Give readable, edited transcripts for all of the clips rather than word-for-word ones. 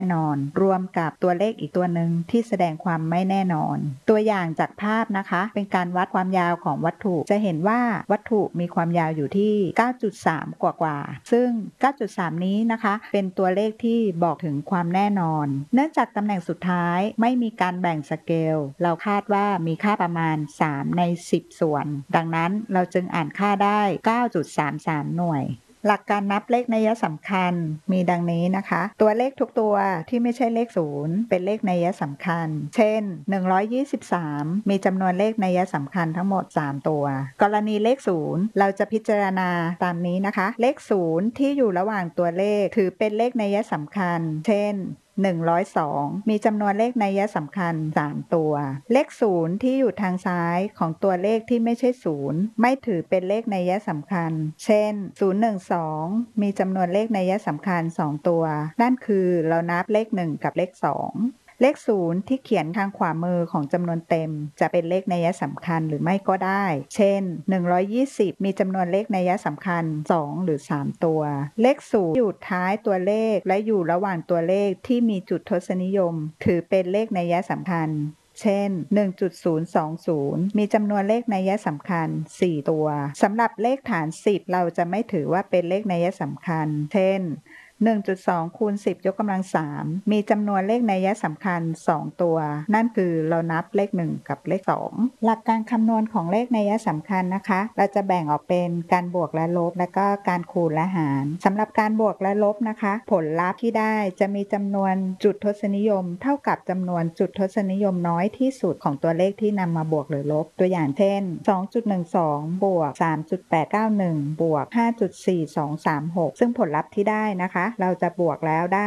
นอนรวมกับตัวเลขอีกตัวหนึ่งที่แสดงความไม่แน่นอนตัวอย่างจากภาพนะคะเป็นการวัดความยาวของวัตถุจะเห็นว่าวัตถุมีความยาวอยู่ที่ 9.3 กว่าซึ่ง 9.3 นี้นะคะเป็นตัวเลขที่บอกถึงความแน่นอนเนื่องจากตำแหน่งสุดท้ายไม่มีการแบ่งสเกลเราคาดว่ามีค่าประมาณ3ใน10ส่วนดังนั้นเราจึงอ่านค่าได้ 9.33 หน่วยหลักการนับเลขนัยสำคัญมีดังนี้นะคะตัวเลขทุกตัวที่ไม่ใช่เลข0เป็นเลขนัยสำคัญเช่น123มีจำนวนเลขนัยสำคัญทั้งหมด3ตัวกรณีเลข0เราจะพิจารณาตามนี้นะคะเลข0ที่อยู่ระหว่างตัวเลขถือเป็นเลขนัยสำคัญเช่น102มีจำนวนเลขนัยสำคัญ3ตัวเลข0ที่อยู่ทางซ้ายของตัวเลขที่ไม่ใช่0ไม่ถือเป็นเลขนัยสำคัญเช่น012มีจำนวนเลขนัยสำคัญ2ตัวนั่นคือเรานับเลข1กับเลข2เลข0ที่เขียนทางขวามือของจำนวนเต็มจะเป็นเลขนัยสำคัญหรือไม่ก็ได้เช่น120มีจำนวนเลขนัยสำคัญ2หรือ3ตัวเลข0อยู่ท้ายตัวเลขและอยู่ระหว่างตัวเลขที่มีจุดทศนิยมถือเป็นเลขนัยสำคัญเช่น 1.020 มีจำนวนเลขนัยสำคัญ4ตัวสำหรับเลขฐาน10เราจะไม่ถือว่าเป็นเลขนัยสำคัญเช่น1.2 คูณ 10 ยกกำลัง 3 มีจำนวนเลขนัยสำคัญ2ตัวนั่นคือเรานับเลข1กับเลข2หลักการคำนวณของเลขนัยสำคัญนะคะเราจะแบ่งออกเป็นการบวกและลบและก็การคูณและหารสำหรับการบวกและลบนะคะผลลัพธ์ที่ได้จะมีจำนวนจุดทศนิยมเท่ากับจำนวนจุดทศนิยมน้อยที่สุดของตัวเลขที่นำมาบวกหรือลบตัวอย่างเช่น 2.12 บวก 3.891 บวก 5.4236 ซึ่งผลลัพธ์ที่ได้นะคะเราจะบวกแล้วได้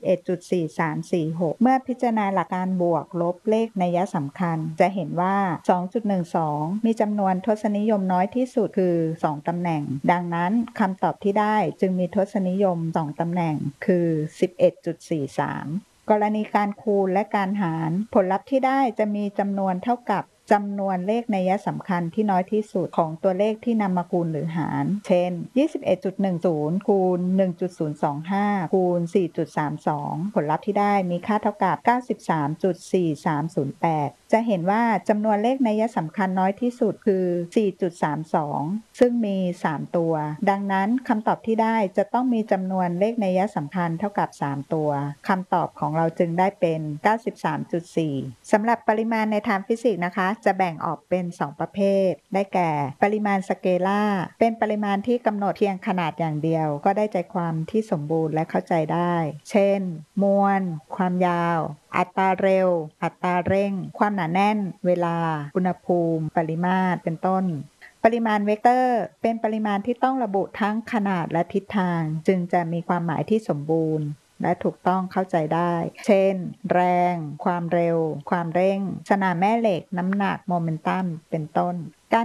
11.4346 เมื่อพิจารณาหลักการบวกลบเลขนัยสำคัญจะเห็นว่า 2.12 มีจำนวนทศนิยมน้อยที่สุดคือ2ตำแหน่งดังนั้นคำตอบที่ได้จึงมีทศนิยม2ตำแหน่งคือ 11.43 กรณีการคูณและการหารผลลัพธ์ที่ได้จะมีจำนวนเท่ากับจำนวนเลขนัยสำคัญที่น้อยที่สุดของตัวเลขที่นำมาคูณหรือหารเช่น 21.10 คูณ 1.025 คูณ 4.32 ผลลัพธ์ที่ได้มีค่าเท่ากับ 93.4308 จะเห็นว่าจำนวนเลขนัยสำคัญน้อยที่สุดคือ 4.32 ซึ่งมี3ตัวดังนั้นคำตอบที่ได้จะต้องมีจำนวนเลขนัยสำคัญเท่ากับ3ตัวคำตอบของเราจึงได้เป็น 93.4 สำหรับปริมาณในทางฟิสิกส์นะคะจะแบ่งออกเป็น2ประเภทได้แก่ปริมาณสเกลาร์เป็นปริมาณที่กำหนดเพียงขนาดอย่างเดียวก็ได้ใจความที่สมบูรณ์และเข้าใจได้เช่นมวลความยาวอัตราเร็วอัตราเร่งความหนาแน่นเวลาอุณหภูมิปริมาตรเป็นต้นปริมาณเวกเตอร์เป็นปริมาณที่ต้องระบุทั้งขนาดและทิศทางจึงจะมีความหมายที่สมบูรณ์และถูกต้องเข้าใจได้เช่นแรงความเร็วความเร่งสนามแม่เหล็กน้ำหนักโมเมนตัมเป็นต้น